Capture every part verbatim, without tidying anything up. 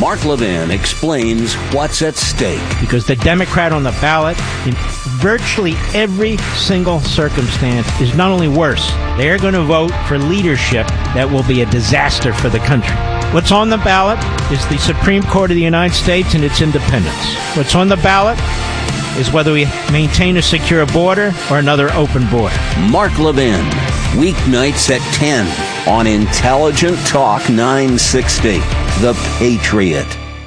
Mark Levin explains what's at stake. Because the Democrat on the ballot, in virtually every single circumstance, is not only worse, they're going to vote for leadership that will be a disaster for the country. What's on the ballot is the Supreme Court of the United States and its independence. What's on the ballot is whether we maintain a secure border or another open border. Mark Levin, weeknights at ten on Intelligent Talk nine sixty, The Patriot.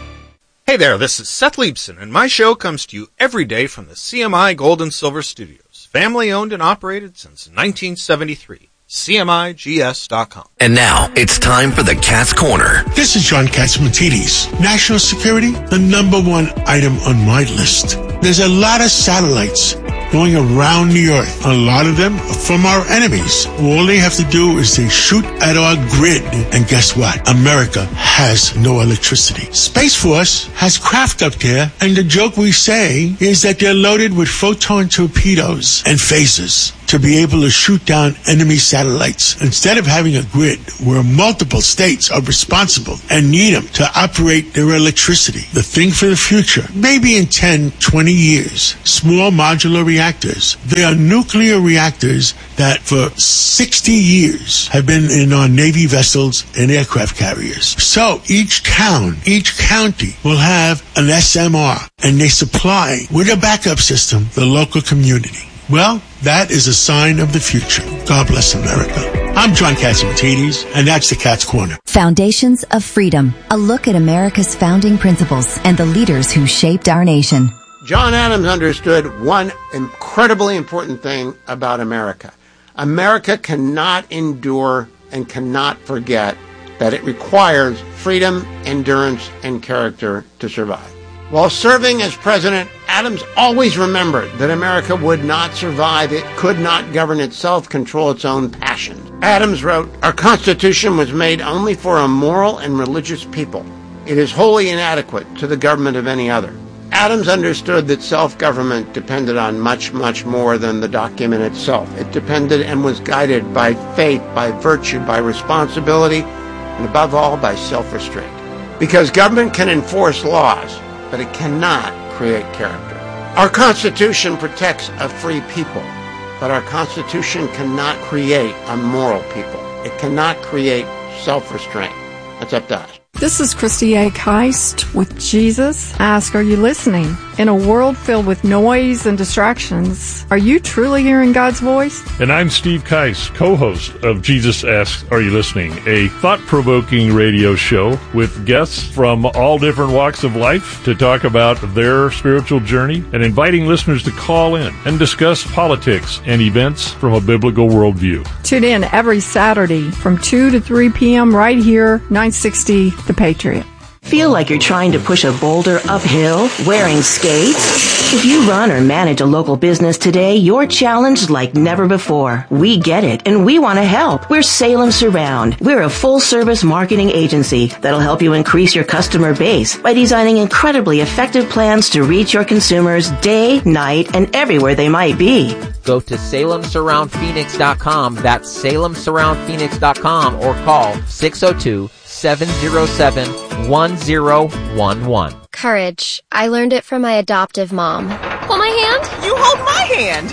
Hey there, this is Seth Leibson, and my show comes to you every day from the C M I Gold and Silver Studios, family owned and operated since nineteen seventy-three. C M I G S dot com. And now it's time for the Cat's Corner. This is John Catsimatidis. National security, the number one item on my list. There's a lot of satellites going around the earth. A lot of them are from our enemies. All they have to do is they shoot at our grid. And guess what? America has no electricity. Space Force has craft up there, and the joke we say is that they're loaded with photon torpedoes and phasers to be able to shoot down enemy satellites. Instead of having a grid where multiple states are responsible and need them to operate their electricity, the thing for the future, maybe in ten, twenty years, small modular reactors. They are nuclear reactors that for sixty years have been in our Navy vessels and aircraft carriers. So each town, each county will have an S M R, and they supply with a backup system the local community. Well, that is a sign of the future. God bless America. I'm John Catsimatidis, and that's the Cat's Corner. Foundations of Freedom, a look at America's founding principles and the leaders who shaped our nation. John Adams understood one incredibly important thing about America. America cannot endure and cannot forget that it requires freedom, endurance, and character to survive. While serving as president, Adams always remembered that America would not survive. It could not govern itself, control its own passions. Adams wrote, "Our Constitution was made only for a moral and religious people. It is wholly inadequate to the government of any other." Adams understood that self-government depended on much, much more than the document itself. It depended and was guided by faith, by virtue, by responsibility, and above all, by self-restraint. Because government can enforce laws, but it cannot create character. Our Constitution protects a free people, but our Constitution cannot create a moral people. It cannot create self-restraint. That's up to us. This is Christy A. Keist with Jesus Ask, Are You Listening? In a world filled with noise and distractions, are you truly hearing God's voice? And I'm Steve Keist, co-host of Jesus Asks, Are You Listening? A thought-provoking radio show with guests from all different walks of life to talk about their spiritual journey and inviting listeners to call in and discuss politics and events from a biblical worldview. Tune in every Saturday from two to three p.m. right here, nine sixty The Patriot. Feel like you're trying to push a boulder uphill wearing skates? If you run or manage a local business today, you're challenged like never before. We get it, and we want to help. We're Salem Surround. We're a full-service marketing agency that'll help you increase your customer base by designing incredibly effective plans to reach your consumers day, night, and everywhere they might be. Go to Salem Surround Phoenix dot com. That's Salem Surround Phoenix dot com, or call six oh two, seven oh seven, one oh one one. Courage. I learned it from my adoptive mom. Hold my hand. You hold my hand.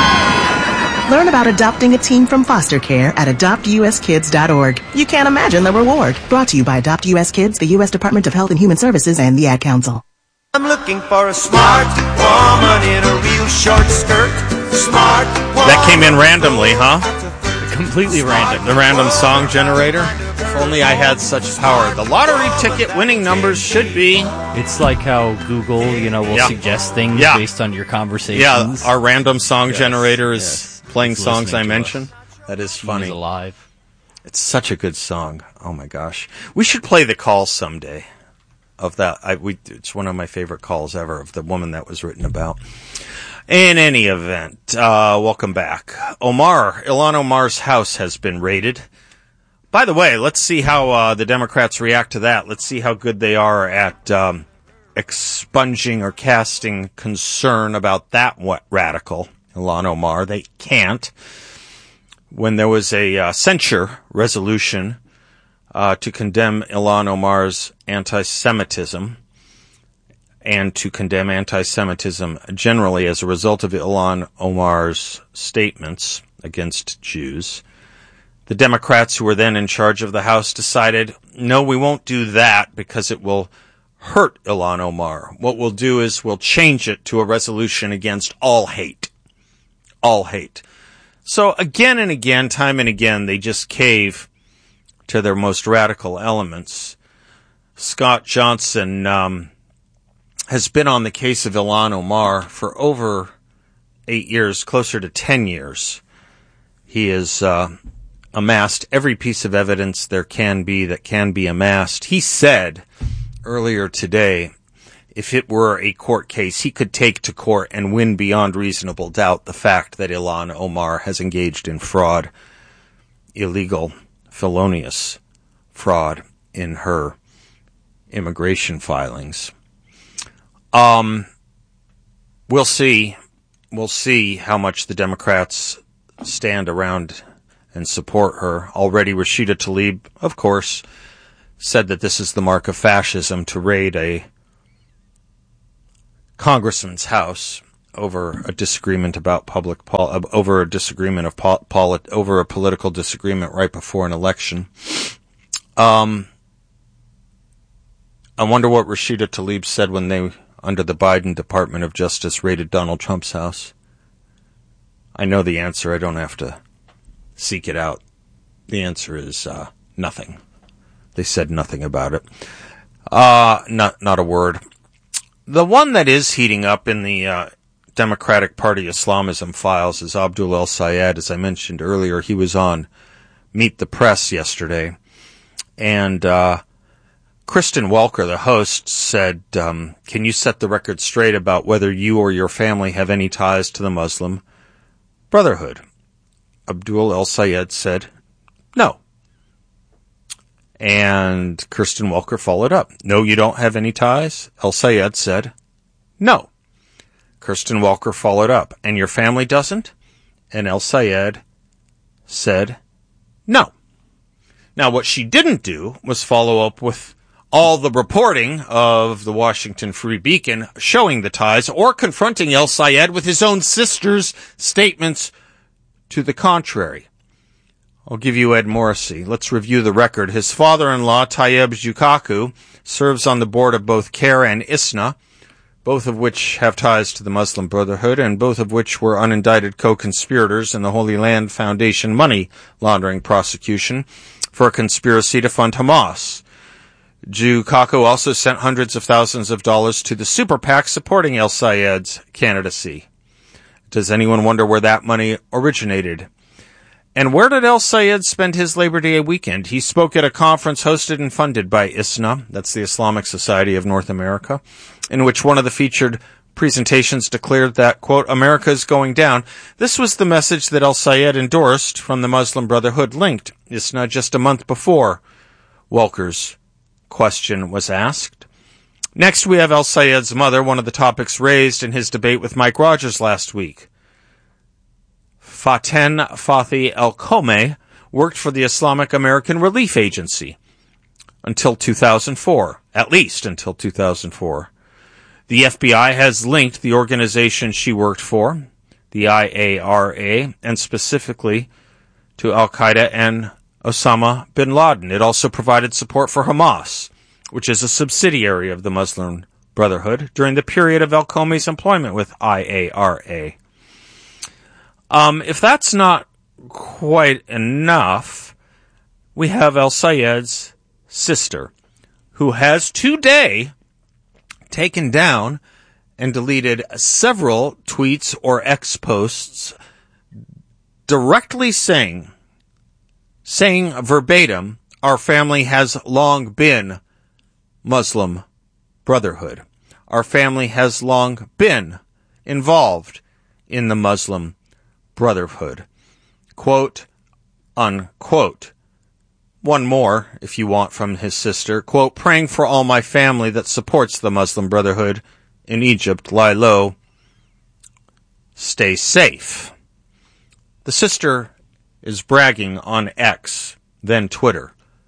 Learn about adopting a teen from foster care at adopt u s kids dot org. You can't imagine the reward. Brought to you by Adopt U S Kids, the U S Department of Health and Human Services, and the Ad Council. I'm looking for a smart woman in a real short skirt. Smart woman. That came in randomly, huh? Completely random. The random song generator? If only I had such power. The lottery ticket winning numbers should be... It's like how Google, you know, will yeah. suggest things yeah. based on your conversations. Yeah, our random song yes. generator is yes. playing it's songs I to mentioned. Us. That is She's funny. alive. It's such a good song. Oh my gosh. We should play the call someday. Of that, I, we, it's one of my favorite calls ever of the woman that was written about. In any event, uh, welcome back. Omar, Ilhan Omar's house has been raided. By the way, let's see how uh, the Democrats react to that. Let's see how good they are at um, expunging or casting concern about that what radical, Ilhan Omar. They can't. When there was a uh, censure resolution uh, to condemn Ilhan Omar's anti-Semitism and to condemn anti-Semitism generally as a result of Ilhan Omar's statements against Jews. The Democrats, who were then in charge of the House, decided, no, we won't do that because it will hurt Ilhan Omar. What we'll do is we'll change it to a resolution against all hate. All hate. So again and again, time and again, they just cave to their most radical elements. Scott Johnson um, has been on the case of Ilhan Omar for over eight years, closer to ten years. He has uh, amassed every piece of evidence there can be that can be amassed. He said earlier today, if it were a court case, he could take to court and win beyond reasonable doubt the fact that Ilhan Omar has engaged in fraud, illegal, felonious fraud in her immigration filings. Um, we'll see. We'll see how much the Democrats stand around and support her. Already Rashida Tlaib, of course, said that this is the mark of fascism to raid a congressman's house over a disagreement about public pol- over a disagreement of pol- polit- over a political disagreement right before an election. Um, I wonder what Rashida Tlaib said when they, under the Biden Department of Justice, raided Donald Trump's house. I know the answer. I don't have to seek it out. The answer is uh, nothing. They said nothing about it. Uh, not not a word. The one that is heating up in the uh, Democratic Party Islamism files is Abdul El-Sayed. As I mentioned earlier, he was on Meet the Press yesterday. And uh, Kristen Welker, the host, said, um, can you set the record straight about whether you or your family have any ties to the Muslim Brotherhood? Abdul El-Sayed said, no. And Kristen Welker followed up. No, you don't have any ties? El-Sayed said, no. Kristen Welker followed up. And your family doesn't? And El-Sayed said, no. Now, what she didn't do was follow up with all the reporting of the Washington Free Beacon showing the ties or confronting El-Sayed with his own sister's statements to the contrary. I'll give you Ed Morrissey. Let's review the record. His father-in-law, Tayyib Zukaku, serves on the board of both CARE and ISNA, both of which have ties to the Muslim Brotherhood, and both of which were unindicted co-conspirators in the Holy Land Foundation money laundering prosecution for a conspiracy to fund Hamas. Zukaku also sent hundreds of thousands of dollars to the super PAC supporting El-Sayed's candidacy. Does anyone wonder where that money originated? And where did El-Sayed spend his Labor Day weekend? He spoke at a conference hosted and funded by ISNA, that's the Islamic Society of North America, in which one of the featured presentations declared that, quote, America is going down. This was the message that El-Sayed endorsed from the Muslim Brotherhood linked ISNA just a month before Welker's question was asked. Next, we have El-Sayed's mother, one of the topics raised in his debate with Mike Rogers last week. Faten Fathi El-Kome worked for the Islamic American Relief Agency until two thousand four, at least until two thousand four. The F B I has linked the organization she worked for, the I A R A, and specifically to Al-Qaeda and Osama bin Laden. It also provided support for Hamas, which is a subsidiary of the Muslim Brotherhood, during the period of El-Kome's employment with I A R A. Um, if that's not quite enough, we have El-Sayed's sister, who has today taken down and deleted several tweets or X posts directly saying, saying verbatim, our family has long been Muslim Brotherhood. Our family has long been involved in the Muslim Brotherhood. Quote, unquote. One more, if you want, from his sister. Quote, praying for all my family that supports the Muslim Brotherhood in Egypt. Lie low. Stay safe. The sister is bragging on X, then Twitter,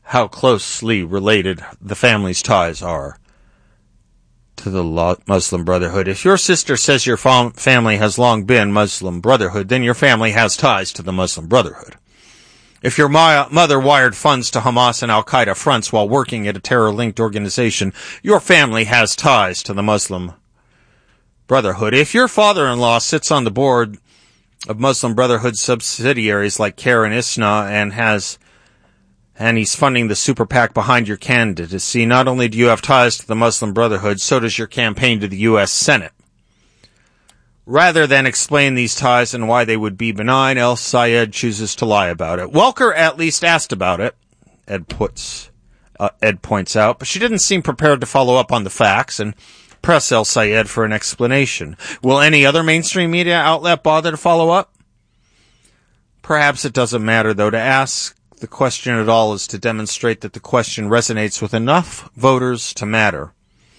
how closely related the family's ties are to the Muslim Brotherhood. If your sister says your fam- family has long been Muslim Brotherhood, then your family has ties to the Muslim Brotherhood. If your ma- mother wired funds to Hamas and Al-Qaeda fronts while working at a terror-linked organization, your family has ties to the Muslim Brotherhood. If your father-in-law sits on the board of Muslim Brotherhood subsidiaries like CAIR and ISNA and has and he's funding the super PAC behind your candidacy, not only do you have ties to the Muslim Brotherhood, so does your campaign to the U S Senate. Rather than explain these ties and why they would be benign, El Sayed chooses to lie about it. Welker at least asked about it, Ed puts, uh, Ed points out, but she didn't seem prepared to follow up on the facts and press El Sayed for an explanation. Will any other mainstream media outlet bother to follow up? Perhaps it doesn't matter, though. To ask the question at all is to demonstrate that the question resonates with enough voters to matter.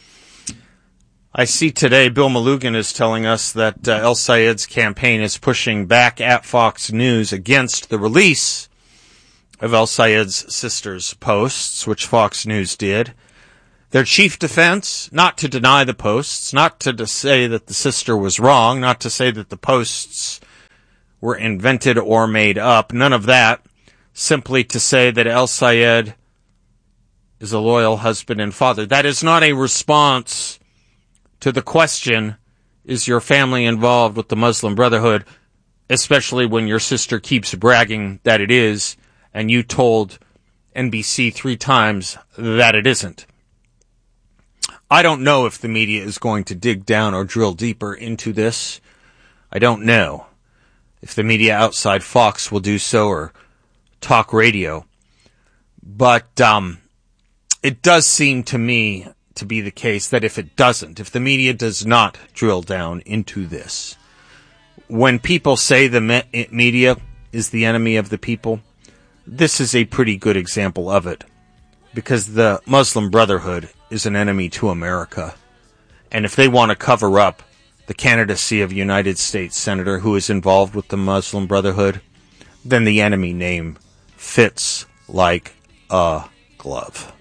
I see today Bill Malugin is telling us that uh, El Sayed's campaign is pushing back at Fox News against the release of El Sayed's sister's posts, which Fox News did. Their chief defense, not to deny the posts, not to say that the sister was wrong, not to say that the posts were invented or made up, none of that. Simply to say that El Sayed is a loyal husband and father. That is not a response to the question, is your family involved with the Muslim Brotherhood, especially when your sister keeps bragging that it is, and you told N B C three times that it isn't. I don't know if the media is going to dig down or drill deeper into this. I don't know if the media outside Fox will do so or talk radio. But um, it does seem to me to be the case that if it doesn't, if the media does not drill down into this, when people say the me- media is the enemy of the people, this is a pretty good example of it. Because the Muslim Brotherhood is an enemy to America. And if they want to cover up the candidacy of a United States Senator who is involved with the Muslim Brotherhood, then the enemy name fits like a glove.